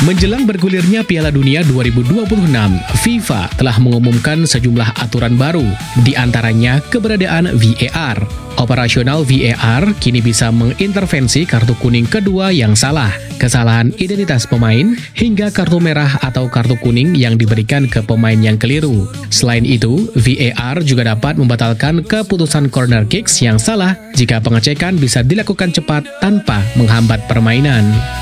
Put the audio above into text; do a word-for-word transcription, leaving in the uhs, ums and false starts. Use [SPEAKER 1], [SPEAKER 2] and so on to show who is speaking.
[SPEAKER 1] Menjelang bergulirnya Piala Dunia dua ribu dua puluh enam, FIFA telah mengumumkan sejumlah aturan baru, di antaranya keberadaan V A R. Operasional V A R kini bisa mengintervensi kartu kuning kedua yang salah, kesalahan identitas pemain, hingga kartu merah atau kartu kuning yang diberikan ke pemain yang keliru. Selain itu, V A R juga dapat membatalkan keputusan corner kicks yang salah jika pengecekan bisa dilakukan cepat tanpa menghambat permainan.